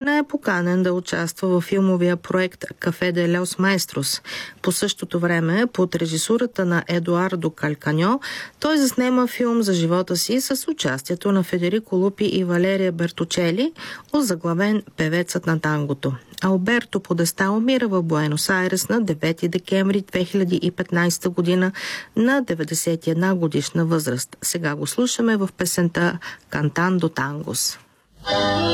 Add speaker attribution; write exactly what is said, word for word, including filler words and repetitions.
Speaker 1: Ана е поканен да участва във филмовия проект Кафе де лос Маестрос. По същото време, под режисурата на Едуардо Калканьо, той заснема филм за живота си с участието на Федерико Лупи и Валерия Бертучели, озаглавен "Певецът на тангото". Алберто Подеста умира в Буенос Айрес на девети декември две хиляди и петнадесета година на деветдесет и една годишна възраст. Сега го слушаме в песента "Кантандо Тангос".